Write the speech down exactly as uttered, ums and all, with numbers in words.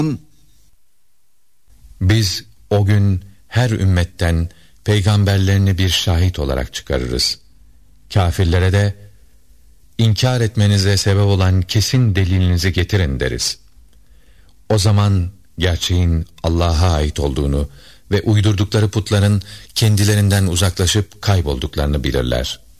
Biz o gün her ümmetten peygamberlerini bir şahit olarak çıkarırız. Kafirlere de inkar etmenize sebep olan kesin delilinizi getirin deriz. O zaman gerçeğin Allah'a ait olduğunu ve uydurdukları putların kendilerinden uzaklaşıp kaybolduklarını bilirler.